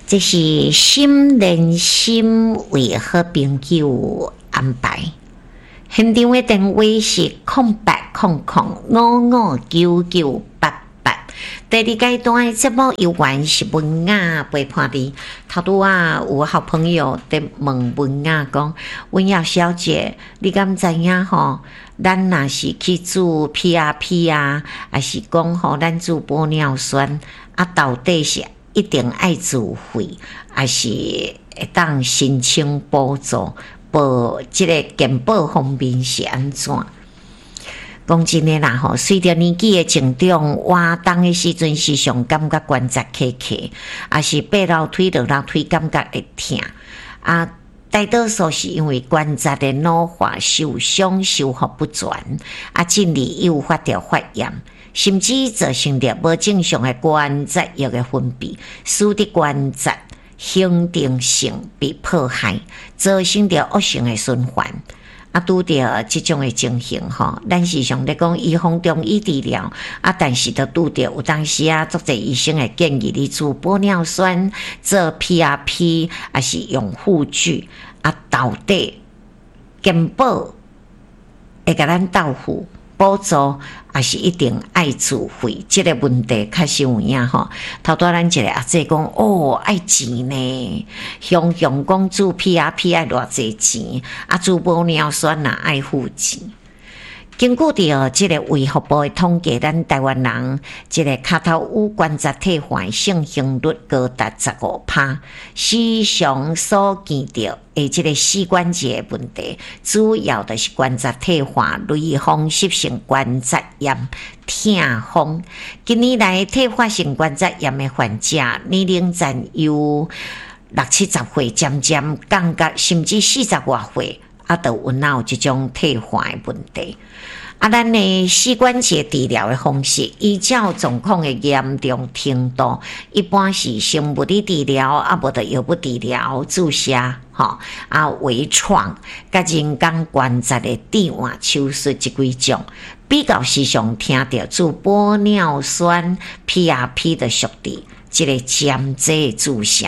这是心连心为好朋友安排。现场的电话是0800559988。第二阶段的节目由原是文雅陪伴你。头拄有好朋友在问文雅讲：文雅小姐，你敢知影吼？咱若是去煮 PRP 还是讲吼咱煮玻尿酸到底是一定爱自费，还是会当申请补助？这个健保方面是安怎？讲真诶啦吼，随着年纪诶增长，活动诶时阵时常感觉关节卡卡，也是爬楼梯落楼梯感觉会痛大多数是因为关节的老化、受伤、修复不全，进而诱发着发炎，甚至造成着无正常的关节液的分泌，使得关节恒定性被破坏，造成着恶性的循环。拄着这种的情形咱时常咧讲预防中医治疗但是都拄着有当时足侪医生会建议你做玻尿酸、做 PRP 还是用护具到底健保会甲咱豆腐补助，还是一定爱自费？这个问题确实有影头拄咱一个阿姐讲爱钱呢，雄雄讲做 PRP 爱偌济钱，做玻尿酸爱付钱。根据着这个卫福部的统计，咱台湾人这个脚头有关节退化盛行率高达 15%， 时常所见到的这个膝关节问题，主要的是关节退化、类风湿性关节炎、痛风。今年来退化性关节炎的患者年龄层由60-70岁，渐渐降到甚至40多岁。都有这种退化的问题。咱的膝关节治疗的方式，依照状况的严重程度，一般是先物理治疗，无就药物治疗、注射，微创、甲人工关节的置换手术这几种，比较时常听到做玻尿酸 PRP 的属地，这个针剂注射。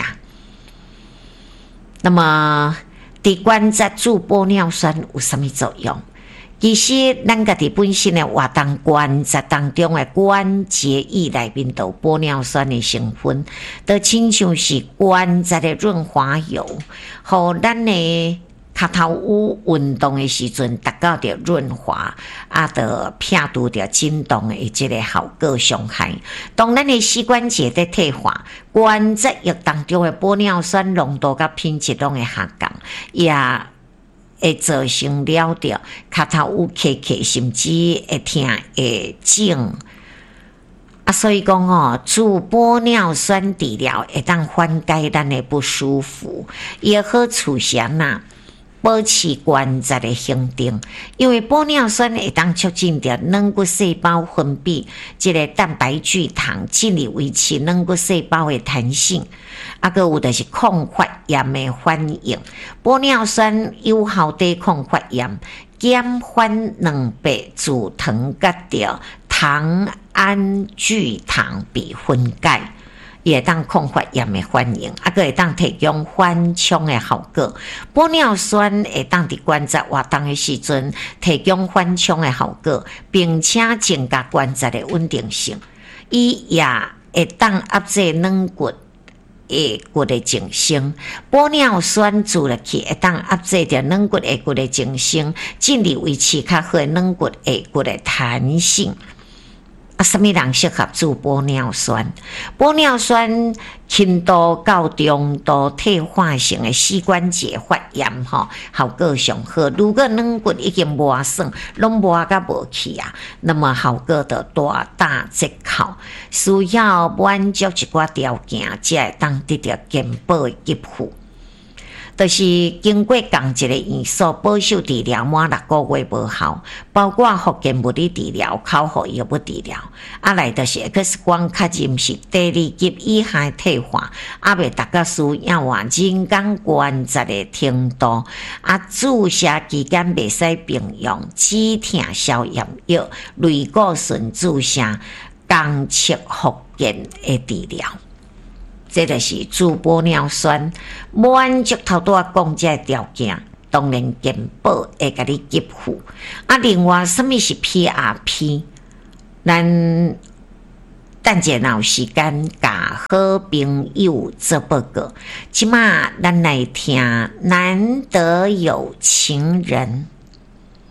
那么对关节做玻尿酸有什么作用？其实咱家己本身的活动关节当中的关节液内面有玻尿酸的成分，就亲像是关节的润滑油，互咱的脚头有运动的时阵达到着润滑，就撇除着震动的这个效果伤害。当咱的膝关节在退化，关节液当中的玻尿酸浓度甲品质拢会下降，也会造成了着脚头有卡卡，甚至会痛会肿。所以讲做玻尿酸治疗会当缓解咱的不舒服，伊的好处是保持关节的恒定，因为玻尿酸会当促进着软骨细胞分泌这个蛋白聚糖，进而维持软骨细胞的弹性。还有就是抗发炎的反应，玻尿酸有效抵抗发炎，减缓卵白组糖甲着糖胺聚糖被分解。也当抗发炎的反应，个会当提供缓冲的效果。玻尿酸会当伫关节活动的时阵提供缓冲的效果，并且增加关节的稳定性。伊也会当压制软骨下骨的增生。玻尿酸注入去会当压制着软骨下骨的增生，进而维持较好的软骨下骨的弹性。什么人适合做玻尿酸？玻尿酸轻度到中度退化性的膝关节发炎效果上好。如果软骨已经磨损，拢磨甲无去那么效果就大打折扣。需要满足一寡条件，才会当得到健保的给付。就是经过同一个元素保守治疗满6个月无效，包括复健物理治疗、口服药物治疗，来就是 X 光确认是第2级以下的退化，未达到需要人工关节的程度，注射期间袂使并用止痛消炎药、类固醇注射、钢切复健的治疗。 这就是猪玻尿酸满足头拄仔讲这条件，当然健保会甲你给付。另外，什么是 PRP？ 咱等者若有时间，甲好朋友做报告。即马咱来听，难得有情人。